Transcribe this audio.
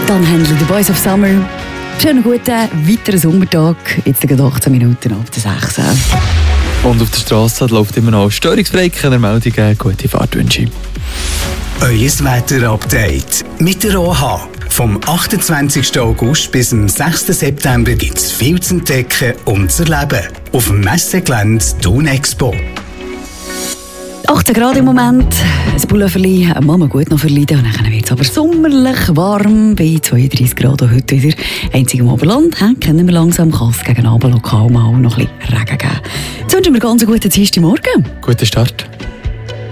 Dann haben die Boys of Summer. Schönen guten weiteren Sommertag. Jetzt gerade 18 Minuten ab der 6. Und auf der Straße läuft immer noch störungsfrei, keine Meldungen. Gute Fahrtwünsche. Euer Wetter-Update mit der OH. Vom 28. August bis zum 6. September gibt es viel zu entdecken und zu erleben. Auf dem Messegelände Thun Expo. 18 Grad im Moment, ein Pulloverli, Mama gut noch verleiden. Und dann wird es aber sommerlich warm, bei 32 Grad auch heute wieder. Einzig im Oberland kennen wir langsam, kann es gegen Abend lokal mal noch ein bisschen Regen geben. Jetzt wünschen wir ganz einen guten Dienstagmorgen. Guten Start.